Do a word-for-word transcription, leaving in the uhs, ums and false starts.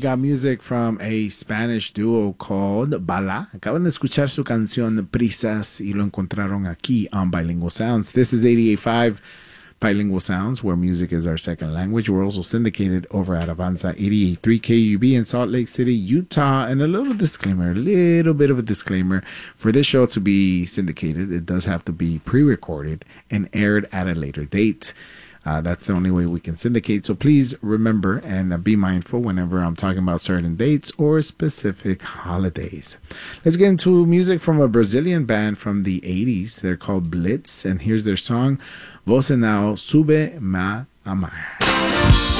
got music from a Spanish duo called Bala. Acaban de escuchar su canción Prisas y lo encontraron aquí on Bilingual Sounds. This is eighty-eight point five Bilingual Sounds, where music is our second language. We're also syndicated over at Avanza eighty-eight point three K U B in Salt Lake City, Utah. And a little disclaimer, a little bit of a disclaimer. For this show to be syndicated, it does have to be pre-recorded and aired at a later date. Uh, that's the only way we can syndicate. So please remember and uh, be mindful whenever I'm talking about certain dates or specific holidays. Let's get into music from a Brazilian band from the eighties. They're called Blitz, and here's their song, Você Não Sube Ma Amar.